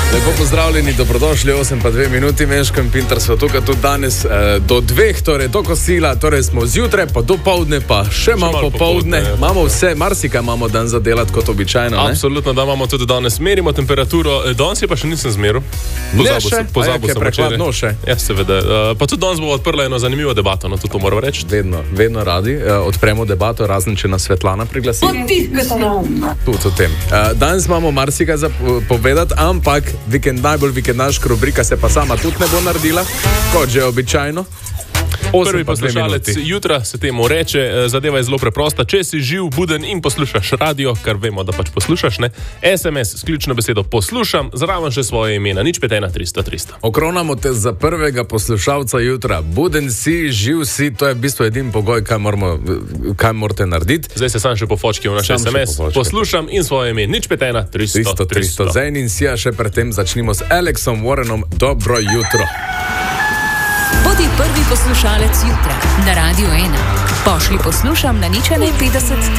Lepo pozdravljeni, dobrodošli, 8 pa 2 minuti, Meško in Pintar so tukaj tudi danes do 2, torej do kosila, torej smo zjutraj, pa do povdne, pa še malo popovdne. Imamo vse, marsika imamo dan za delati kot običajno. Absolutno, da imamo tudi danes. Merimo temperaturo, danes je pa še nisem zmeril. Pozabil sem prekladno še. Ja, seveda. Pa tudi danes bomo odprli eno zanimivo debato, no to moram reči. Vedno radi odpremo debato, razen če nas Svetlana priglasi. Tudi o tem. Danes imamo marsika za povedati, ampak najbolj vikendaška rubrika se pa sama tudi ne bo naredila, kot že običajno. Prvi poslušalec jutra se temu reče, zadeva je zelo preprosta. Če si živ, buden in poslušaš radio, kar vemo, da pač poslušaš, ne? SMS s ključno besedo poslušam, zraven še svoje ime na 051 300 300. Okronamo te za prvega poslušalca jutra. Buden si, živ si, to je v bistvu edini pogoj, kaj morate narediti. Zdaj se sam še pofočki v naš SMS. Poslušam in svoje ime 051 300 300. Zdaj in si, a še predtem začnimo s Alexom Warrenom. Dobro jutro. Bodi prvi poslušalec jutra na Radio 1. Pošli poslušam na 051